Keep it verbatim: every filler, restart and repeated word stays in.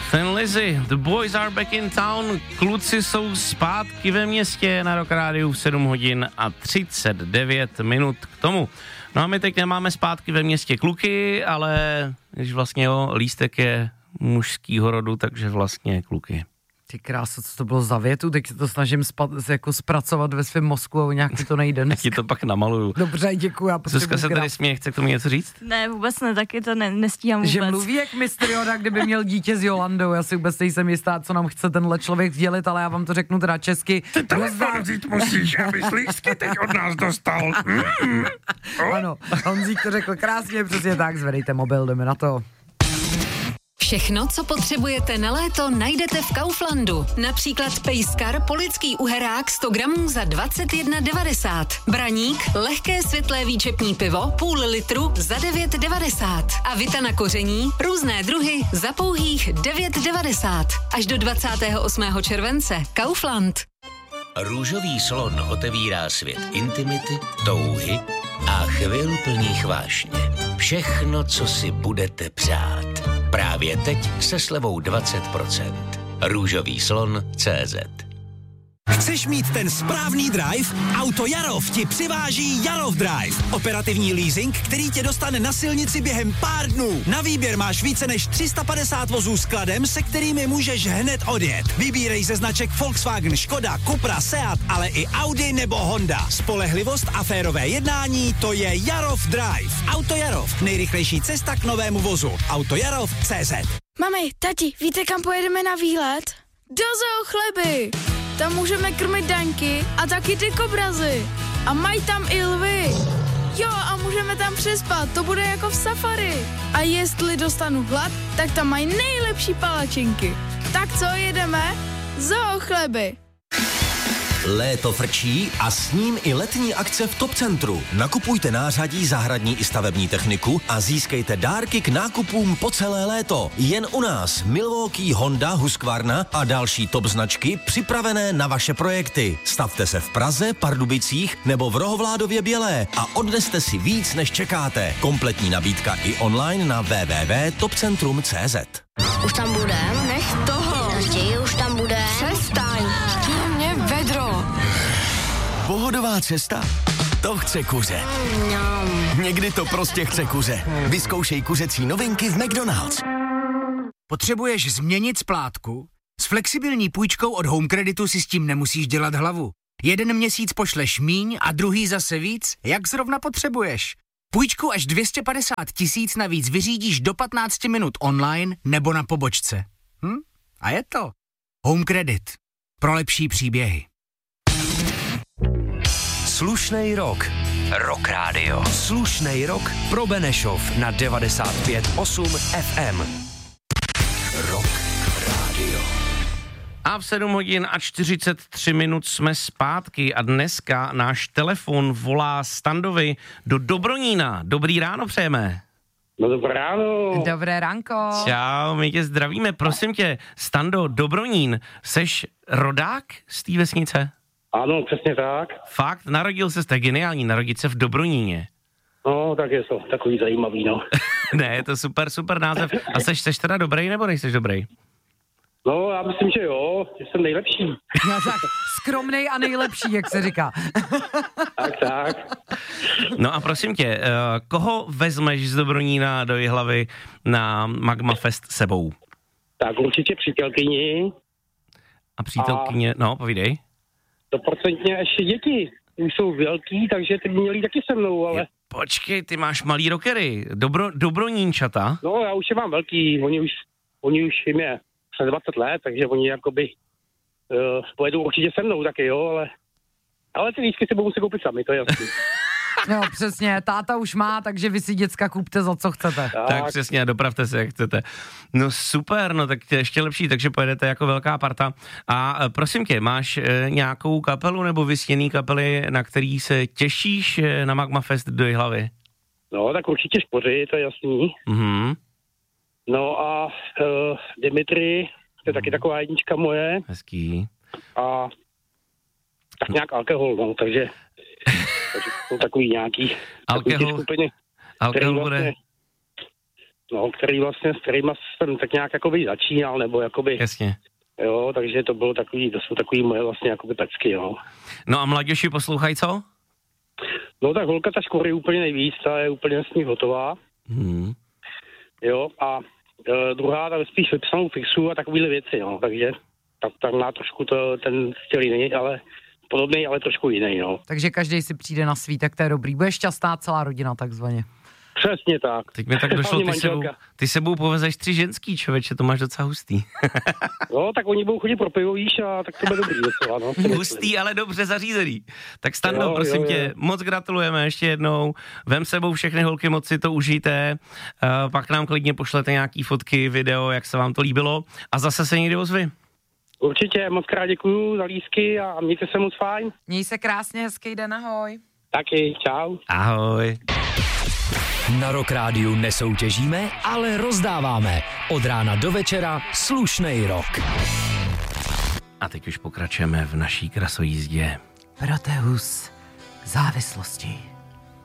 Thin Lizzy, The Boys Are Back in Town, kluci jsou zpátky ve městě na Rock Rádiu v sedm hodin a třicet devět minut k tomu. No a my teď nemáme zpátky ve městě kluky, ale když vlastně jo, lístek je mužskýho rodu, takže vlastně kluky. Ty kráso, co to bylo za větu, teď se to snažím spa, jako zpracovat ve svém mozku a nějak mi to nejde. Já ti to pak namaluju. Dobře, děkuji. Zuzka se tady směje, chce k tomu něco říct? Ne, vůbec ne, taky to ne, nestíhám vůbec. Že mluví jak mistr Yoda, kdyby měl dítě s Jolandou, já si vůbec nejsem jistá, co nám chce tenhle člověk sdělit, ale já vám to řeknu teda česky. Ty telefon vzít musíš, abys lístky teď od nás dostal. Mm. Ano, Honzík to řekl krásně, přesně tak, zvedejte mobil, jdeme na to. Všechno, co potřebujete na léto, najdete v Kauflandu. Například pejskar polický uherák sto gramů za dvacet jedna devadesát. Braník, lehké světlé výčepní pivo, půl litru za devět devadesát. A vita na koření, různé druhy za pouhých devět devadesát. Až do dvacátého osmého července. Kaufland. Růžový slon otevírá svět intimity, touhy a chvil plných vášně. Všechno, co si budete přát. Právě teď se slevou dvacet procent. Růžový slon tečka cé zet. Chceš mít ten správný drive? Auto Jarov ti přiváží Jarov Drive. Operativní leasing, který tě dostane na silnici během pár dnů. Na výběr máš více než tři sta padesát vozů s kladem, se kterými můžeš hned odjet. Vybírej ze značek Volkswagen, Škoda, Cupra, Seat, ale i Audi nebo Honda. Spolehlivost a férové jednání, to je Jarov Drive. Auto Jarov, nejrychlejší cesta k novému vozu. Auto Jarov tečka cé zet. Mami, tati, víte, kam pojedeme na výlet? Do Zoo Chleby! Tam můžeme krmit daňky a taky ty kobrazy. A mají tam i lvy. Jo, a můžeme tam přespat, to bude jako v safari. A jestli dostanu hlad, tak tam mají nejlepší palačinky. Tak co, jedeme? Zoo Chleby. Léto frčí a s ním i letní akce v Top Centru. Nakupujte nářadí, zahradní i stavební techniku a získejte dárky k nákupům po celé léto. Jen u nás Milwaukee, Honda, Husqvarna a další top značky připravené na vaše projekty. Stavte se v Praze, Pardubicích nebo v Rohovládově Bělé a odneste si víc, než čekáte. Kompletní nabídka i online na w w w tečka top centrum tečka cé zet. Už tam budem? Nech toho. Naštěji už tam bude. Přestaň. Chtějí mě vedro. Pohodová cesta? To chce kuře. Někdy to prostě chce kuře. Vyzkoušej kuřecí novinky v McDonald's. Potřebuješ změnit splátku? S flexibilní půjčkou od Home Creditu si s tím nemusíš dělat hlavu. Jeden měsíc pošleš míň a druhý zase víc, jak zrovna potřebuješ. Půjčku až dvě stě padesát tisíc navíc vyřídíš do patnáct minut online nebo na pobočce. Hm? A je to. Home Credit. Pro lepší příběhy. Slušnej rok. Rock Radio. Slušnej rok pro Benešov na devadesát pět osm F M. Rock Radio. A v sedm hodin a čtyřicet tři minut jsme zpátky a dneska náš telefon volá Standovi do Dobronína. Dobrý ráno přejeme. No dobré ráno. Dobré ránko. Čau, my tě zdravíme. Prosím tě, Stando, Dobronín, seš rodák z té vesnice? Ano, přesně tak. Fakt, narodil se, jste geniální, narodit se v Dobroníně. No, tak je to takový zajímavý, no. Ne, je to super, super název. A seš, seš teda dobrý, nebo nejseš dobrý? No, já myslím, že jo, že jsem nejlepší. Skromnej a nejlepší, jak se říká. Tak, tak. No a prosím tě, koho vezmeš z Dobronína do Jihlavy na Magma Fest sebou? Tak určitě přítelkyni. A přítelkyně, a... no, povídej. Stoprocentně ještě děti. Už jsou velký, takže ty by měli taky se mnou, ale... Počkej, ty máš malý rockery, Dobro, Dobronínčata. No, já už je mám velký, oni už, oni už jim je přes dvacet let, takže oni jakoby uh, pojedou určitě se mnou taky, jo, ale... Ale ty lístky si budou si koupit sami, to je jasný. No, přesně, táta už má, takže vy si děcka kupte za co chcete. Tak, tak přesně, dopravte se, jak chcete. No super, no tak ještě lepší, takže pojedete jako velká parta. A prosím tě, máš e, nějakou kapelu nebo vysněný kapely, na který se těšíš e, na Magma Fest do Jihlavy? No, tak určitě Špoři, to je jasný. Mhm. No a uh, Dimitri, to je taky taková jednička moje. Hezký. A tak nějak alkohol, no, takže... Takže jsou takový nějaký alkohol, skupiny, alkohol vlastně, bude no, který vlastně, s kterýma jsem tak nějak jakoby začínal, nebo jakoby... Jasně. Jo, takže to bylo takový, to jsou takový moje vlastně jakoby pecky, jo. No a mladěši poslouchají co? No tak holka ta škory úplně nejvíc, ta je úplně s ní hotová. Hmm. Jo, a e, druhá ta spíš vypsanou fixu a takovýhle věci, no, takže tak, tak má trošku to, ten styl jiný, ale podobný, ale trošku jiný, no. Takže každý si přijde na svý, tak to je dobrý. Bude šťastná celá rodina, takzvaně. Přesně tak. Teď mi tak došlo, ty sebou, ty sebou povezeš tři ženský, člověče, to máš docela hustý. No, tak oni budou chodit pro pivo, víš, a tak to bude dobrý docela, no. Hustý, ale dobře zařízený. Tak Stando, jo, prosím jo, tě, jo. moc gratulujeme ještě jednou. Vem sebou všechny holky, moc si to užijte. Uh, pak nám klidně pošlete nějaký fotky, video, jak se vám to líbilo. A zase se někdy ozvi. Určitě, moc krát děkuju za lístky a mějte se moc fajn. Měj se krásně, hezký den, ahoj. Taky, čau. Ahoj. Na Rock Rádiu nesoutěžíme, ale rozdáváme. Od rána do večera slušnej rok. A teď už pokračujeme v naší krasojízdě. Proteus k závislosti.